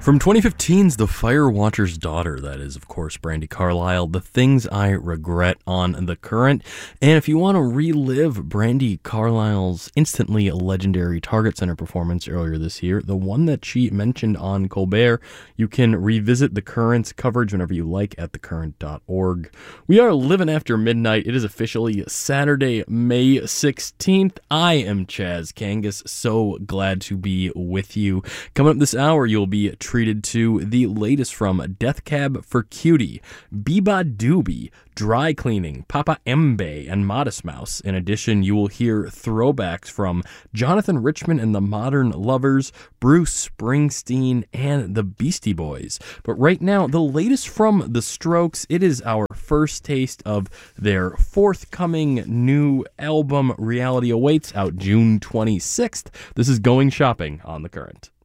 From 2015's The Firewatcher's Daughter, that is, of course, Brandi Carlile, The Things I Regret on The Current. And if you want to relive Brandi Carlile's instantly legendary Target Center performance earlier this year, the one that she mentioned on Colbert, you can revisit The Current's coverage whenever you like at thecurrent.org. We are living after midnight. It is officially Saturday, May 16th. I am Chaz Kangas, so glad to be with you. Coming up this hour, you'll be treated to the latest from Death Cab for Cutie, Biba Doobie, Dry Cleaning, Papa Embe, and Modest Mouse. In addition, you will hear throwbacks from Jonathan Richman and the Modern Lovers, Bruce Springsteen, and the Beastie Boys. But right now, the latest from The Strokes. It is our first taste of their forthcoming new album, Reality Awaits, out June 26th. This is Going Shopping on The Current.